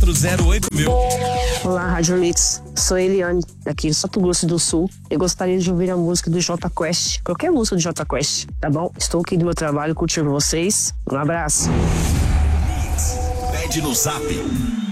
3408 Olá, Rádio Mix. Sou Eliane, daqui de Mato Grosso do Sul. Eu gostaria de ouvir a música do Jota Quest. Qualquer música do Jota Quest, tá bom? Estou aqui do meu trabalho curtindo vocês. Um abraço. Pede no Zap